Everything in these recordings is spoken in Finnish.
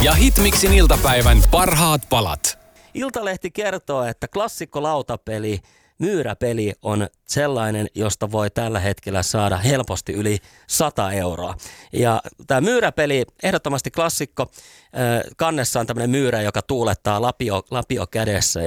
ja Hitmixin iltapäivän parhaat palat. Iltalehti kertoo, että klassikko-lautapeli, myyräpeli on sellainen, josta voi tällä hetkellä saada helposti yli 100 euroa. Ja tämä myyräpeli, ehdottomasti klassikko, kannessa on tämmöinen myyrä, joka tuulettaa lapio kädessä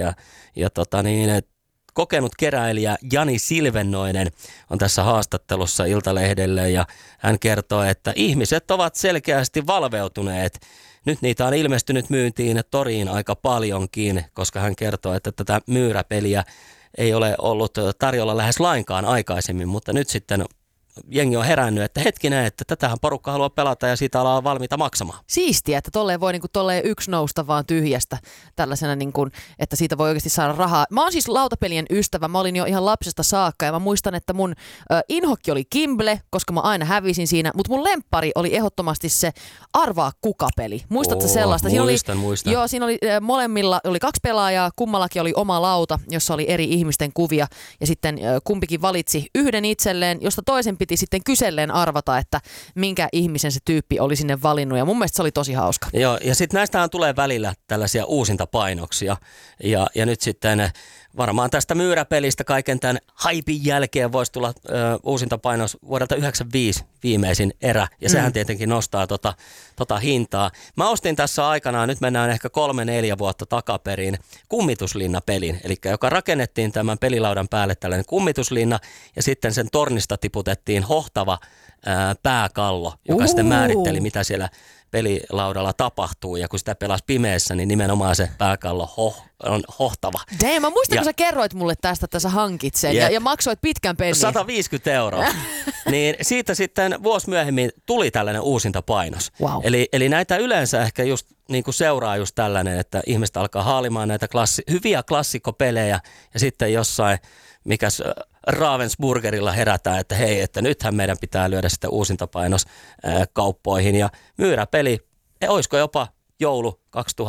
kokenut keräilijä Jani Silvennoinen on tässä haastattelussa Iltalehdelle ja hän kertoo, että ihmiset ovat selkeästi valveutuneet. Nyt niitä on ilmestynyt myyntiin toriin aika paljonkin, koska hän kertoo, että tätä myyräpeliä ei ole ollut tarjolla lähes lainkaan aikaisemmin, mutta nyt sitten jengi on herännyt, että hetkinen, että tätähän porukka haluaa pelata ja siitä ollaan valmiita maksamaan. Siistiä, että tolleen voi tolleen yksi nousta vaan tyhjästä tällaisena, että siitä voi oikeasti saada rahaa. Mä oon siis lautapelien ystävä, mä olin jo ihan lapsesta saakka ja mä muistan, että mun inhokki oli Kimble, koska mä aina hävisin siinä, mutta mun lemppari oli ehdottomasti se Arvaa kuka-peli. Muistatko sellaista? Muistan. Joo, siinä oli molemmilla oli 2 pelaajaa, kummallakin oli oma lauta, jossa oli eri ihmisten kuvia ja sitten kumpikin valitsi yhden itselleen, josta toisen piti sitten kyselleen arvata, että minkä ihmisen se tyyppi oli sinne valinnut ja mun mielestä se oli tosi hauska. Joo, ja sitten näistähän tulee välillä tällaisia uusintapainoksia ja nyt sitten varmaan tästä myyräpelistä kaiken tämän haipin jälkeen voisi tulla uusintapainos vuodelta 1995 viimeisin erä ja sehän tietenkin nostaa tota hintaa. Mä ostin tässä aikanaan, nyt mennään ehkä 3-4 vuotta takaperin, kummituslinna-pelin, eli joka rakennettiin tämän pelilaudan päälle tällainen kummituslinna ja sitten sen tornista tiputettiin hohtava pääkallo, joka sitten määritteli, mitä siellä pelilaudalla tapahtuu ja kun sitä pelasi pimeässä, niin nimenomaan se pääkallo on hohtava. Damn, mä muistan, kun sä kerroit mulle tästä, että sä hankit sen ja maksoit pitkän pennin. 150 euroa. Niin siitä sitten vuosi myöhemmin tuli tällainen uusintapainos. Wow. Eli näitä yleensä ehkä just niin kuin seuraa just tällainen, että ihmiset alkaa haalimaan näitä hyviä klassikkopelejä ja sitten jossain mikäs Ravensburgerilla herätään, että hei, että nythän meidän pitää lyödä sitä uusintapainos kauppoihin ja myyräpeli, olisiko jopa joulu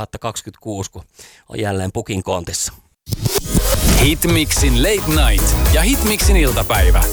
2026, kun on jälleen pukin kontissa. Hitmixin Late Night ja Hitmixin iltapäivä.